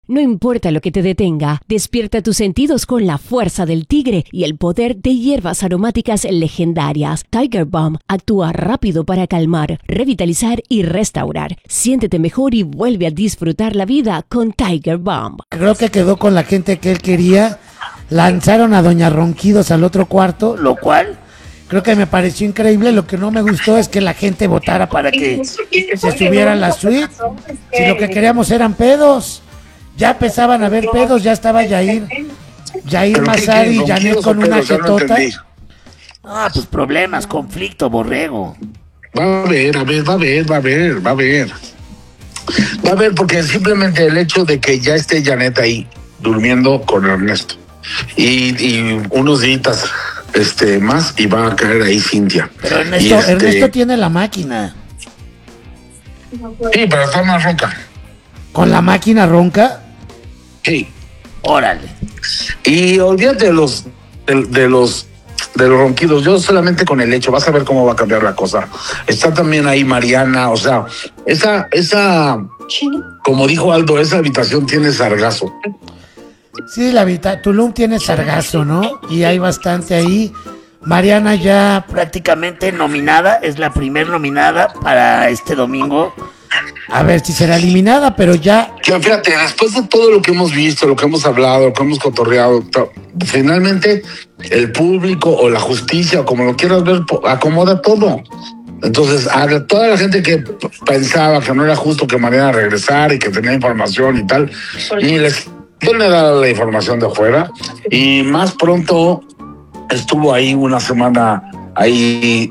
No importa lo que te detenga, despierta tus sentidos con la fuerza del tigre y el poder de hierbas aromáticas legendarias. Tiger Balm actúa rápido para calmar, revitalizar y restaurar. Siéntete mejor y vuelve a disfrutar la vida con Tiger Balm. Creo que quedó con la gente que él quería. Lanzaron a Doña Ronquidos al otro cuarto, lo cual creo que me pareció increíble. Lo que no me gustó es que la gente votara para que se subiera a la suite. Si lo que queríamos eran pedos. Ya empezaban a haber pedos, ya estaba Yair Mazar y Janet con una jetota. Pues problemas, conflicto, borrego. Va a haber, porque simplemente el hecho de que ya esté Janet ahí, durmiendo con Ernesto, y unos días más, y va a caer ahí Cintia. Pero Ernesto tiene la máquina. Sí, pero está más ronca. ¿Con la máquina ronca? Sí. Órale. Y olvídate de los ronquidos. Yo solamente con el hecho, vas a ver cómo va a cambiar la cosa. Está también ahí Mariana, o sea, esa, como dijo Aldo, esa habitación tiene sargazo. Sí, Tulum tiene sargazo, ¿no? Y hay bastante ahí. Mariana ya prácticamente nominada, es la primer nominada para este domingo. A ver si será eliminada, pero ya... Que fíjate, después de todo lo que hemos visto, lo que hemos hablado, lo que hemos cotorreado, finalmente el público o la justicia, o como lo quieras ver, acomoda todo. Entonces, a toda la gente que pensaba que no era justo que Mariana regresara y que tenía información y tal, y les tiene dado la información de afuera, y más pronto estuvo ahí una semana ahí,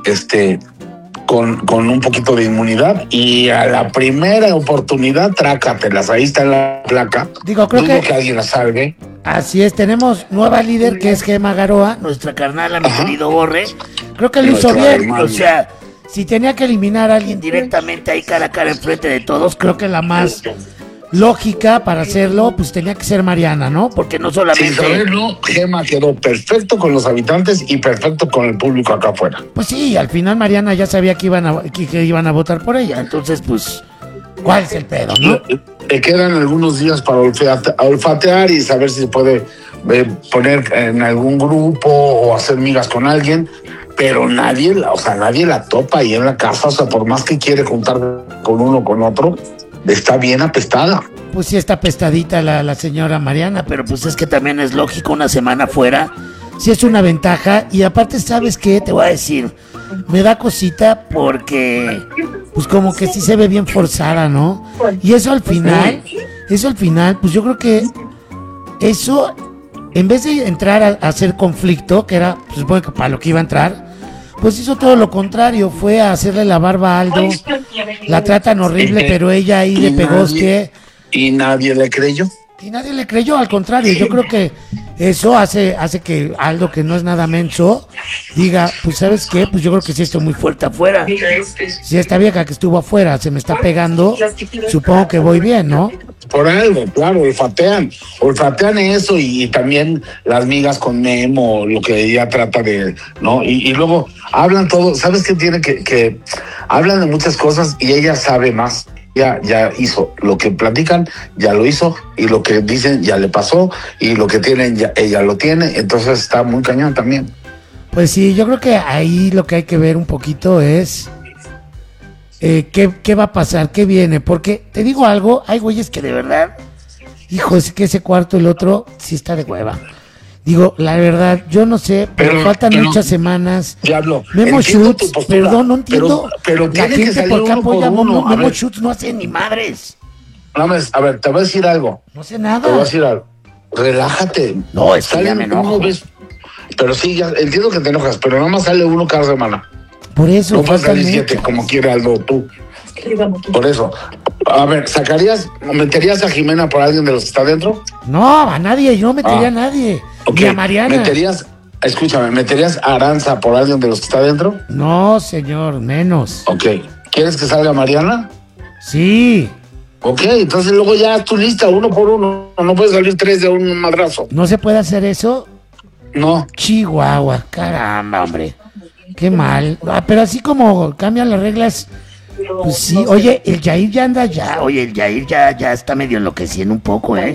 con un poquito de inmunidad, y a la primera oportunidad, trácatelas, ahí está la placa. Creo que alguien la salve. Así es, tenemos nueva líder que es Gema Garoa, nuestra carnala, mi querido Borre. Creo que lo hizo bien, hermano. O sea, si tenía que eliminar a alguien directamente ahí cara a cara enfrente de todos, creo que la más lógica para hacerlo, pues tenía que ser Mariana, ¿no? Porque no solamente... Sin saberlo, Gema quedó perfecto con los habitantes y perfecto con el público acá afuera. Pues sí, al final Mariana ya sabía que iban a votar por ella, entonces pues, ¿cuál es el pedo, no? Le quedan algunos días para olfatear y saber si se puede poner en algún grupo o hacer migas con alguien, pero nadie la topa ahí en la casa, o sea, por más que quiere juntar con uno o con otro, está bien apestada. Pues sí está apestadita la señora Mariana, pero pues es que también es lógico, una semana fuera, sí es una ventaja. Y aparte, ¿sabes qué? Te voy a decir, me da cosita porque pues como que sí se ve bien forzada, ¿no? Y eso al final, pues yo creo que eso, en vez de entrar a hacer conflicto, que era, pues supongo que para lo que iba a entrar, pues hizo todo lo contrario, fue a hacerle la barba a Aldo, la tratan horrible, pero ella ahí le pegó que... Y nadie le creyó. Y nadie le creyó, al contrario, yo creo que eso hace que Aldo, que no es nada menso, diga, pues ¿sabes qué? Pues yo creo que sí estoy muy fuerte afuera. Si esta vieja que estuvo afuera se me está pegando, supongo que voy bien, ¿no? Por algo, claro, olfatean eso, y también las migas con Memo, lo que ella trata de, ¿no? Y luego hablan todo, ¿sabes qué tiene que hablan de muchas cosas y ella sabe más? Ya hizo lo que platican, ya lo hizo, y lo que dicen ya le pasó, y lo que tienen ya ella lo tiene, entonces está muy cañón también. Pues sí, yo creo que ahí lo que hay que ver un poquito es ¿qué va a pasar? ¿Qué viene? Porque te digo algo, hay güeyes que de verdad, hijo, es que ese cuarto, el otro, sí está de hueva. Digo, la verdad, yo no sé, pero faltan muchas semanas. Diablo, Memo Schutz, perdón, no entiendo. Pero la gente por qué apoya a Memo Schutz, no hace ni madres. No, a ver, te voy a decir algo. No sé nada. Te voy a decir algo. Relájate. No, es que ya me enojo. Pero sí, ya entiendo que te enojas, pero nada más sale uno cada semana. Por eso. No puedes salir 7 como quiere Aldo tú. Por eso. A ver, ¿meterías a Jimena por alguien de los que está dentro? No, a nadie, yo no metería a nadie. Okay. Ni a Mariana. ¿Meterías a Aranza por alguien de los que está dentro? No, señor, menos. Ok. ¿Quieres que salga Mariana? Sí. Ok, entonces luego ya haz tu lista, uno por uno. No puedes salir 3 de un madrazo. ¿No se puede hacer eso? No. Chihuahua, caramba, hombre. Qué mal. Pero así como cambian las reglas, pues sí. Oye, el Yair ya anda ya. Oye, el Yair ya está medio enloqueciendo un poco, ¿eh?